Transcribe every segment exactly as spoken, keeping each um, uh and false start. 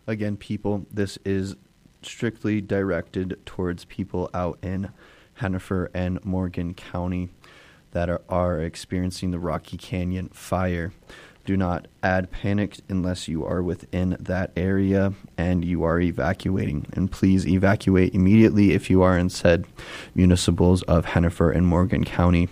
Again, people, this is strictly directed towards people out in Hennifer and Morgan County that are, are experiencing the Rocky Canyon fire. Do not add panic unless you are within that area and you are evacuating. And please evacuate immediately if you are in said municipals of Hennifer and Morgan County.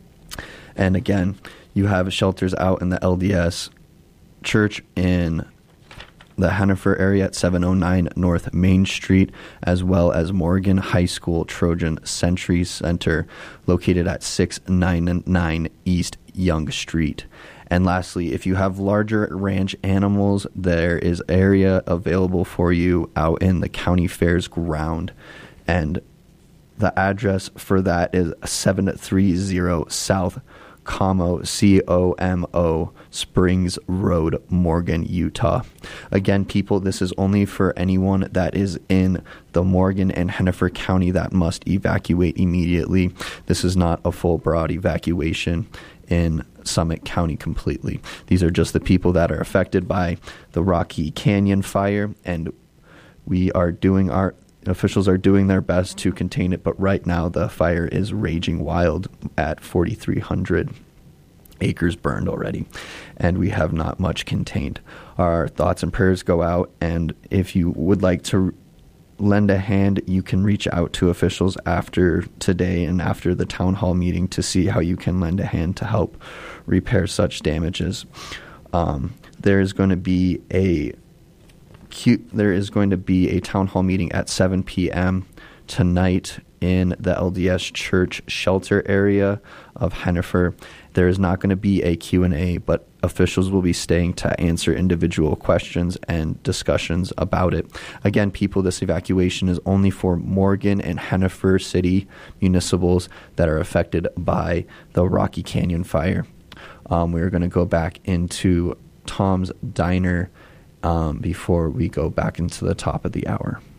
And again, you have shelters out in the L D S Church in the Hennifer area at seven oh nine North Main Street, as well as Morgan High School Trojan Century Center, located at six ninety-nine East Young Street. And lastly, if you have larger ranch animals, there is area available for you out in the county fairs ground. And the address for that is seven thirty South Como, C O M O, Springs Road, Morgan, Utah. Again, people, this is only for anyone that is in the Morgan and Hennifer County that must evacuate immediately. This is not a full broad evacuation in Summit County completely. These are just the people that are affected by the Rocky Canyon fire, and we are doing our officials are doing their best to contain it, but right now the fire is raging wild at forty-three hundred acres burned already, and we have not much contained. Our thoughts and prayers go out, and if you would like to lend a hand, you can reach out to officials after today and after the town hall meeting to see how you can lend a hand to help repair such damages. Um, there is going to be a Q, there is going to be a town hall meeting at seven p.m. tonight in the L D S Church shelter area of Hennifer. There is not going to be a Q and A, but officials will be staying to answer individual questions and discussions about it. Again, people, this evacuation is only for Morgan and Hennifer City municipals that are affected by the Rocky Canyon fire. Um, we're going to go back into Tom's Diner Um, before we go back into the top of the hour.